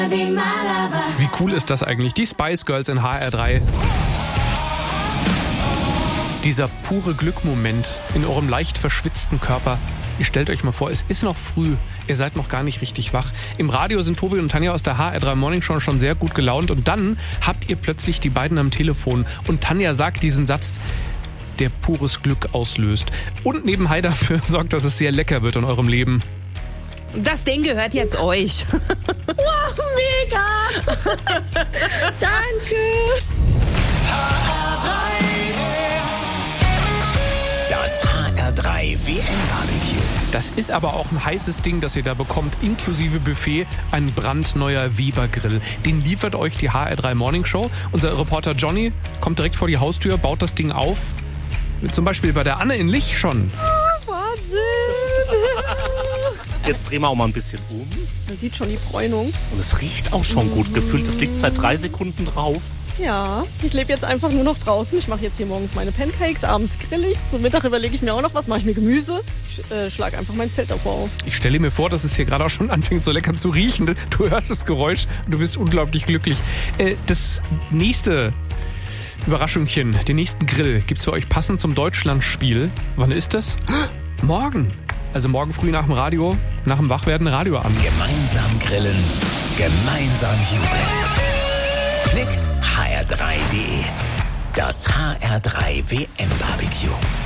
Wie cool ist das eigentlich? Die Spice Girls in HR3. Dieser pure Glückmoment in eurem leicht verschwitzten Körper. Ihr stellt euch mal vor, es ist noch früh, ihr seid noch gar nicht richtig wach. Im Radio sind Tobi und Tanja aus der HR3 Morning Show schon sehr gut gelaunt und dann habt ihr plötzlich die beiden am Telefon und Tanja sagt diesen Satz, der pures Glück auslöst und nebenbei dafür sorgt, dass es sehr lecker wird in eurem Leben. Das Ding gehört jetzt euch. Wow, mega! Danke! Das HR3 WM-Barbecue. Das ist aber auch ein heißes Ding, das ihr da bekommt, inklusive Buffet, ein brandneuer Weber-Grill. Den liefert euch die HR3 Morning Show. Unser Reporter Johnny kommt direkt vor die Haustür, baut das Ding auf. Zum Beispiel bei der Anne in Lich schon. Jetzt drehen wir auch mal ein bisschen um. Man sieht schon die Bräunung. Und es riecht auch schon gut gefüllt. Es liegt seit 3 Sekunden drauf. Ja, ich lebe jetzt einfach nur noch draußen. Ich mache jetzt hier morgens meine Pancakes, abends grill ich. Zum Mittag überlege ich mir auch noch was, mache ich mir Gemüse. Ich schlage einfach mein Zelt davor auf. Ich stelle mir vor, dass es hier gerade auch schon anfängt so lecker zu riechen. Du hörst das Geräusch und du bist unglaublich glücklich. Das nächste Überraschungchen, den nächsten Grill gibt's für euch passend zum Deutschlandspiel. Wann ist das? Morgen. Also morgen früh nach dem Radio, nach dem Wachwerden Radio an. Gemeinsam grillen, gemeinsam jubeln. Klick hr3.de. Das HR3 WM-Barbecue.